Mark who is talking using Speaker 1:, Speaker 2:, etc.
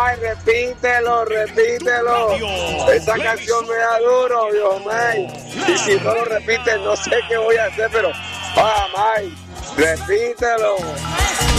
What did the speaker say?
Speaker 1: Mike, repítelo. Esa canción me da duro, Dios Mike. Y si no lo repites, no sé qué voy a hacer, pero Mike, repítelo.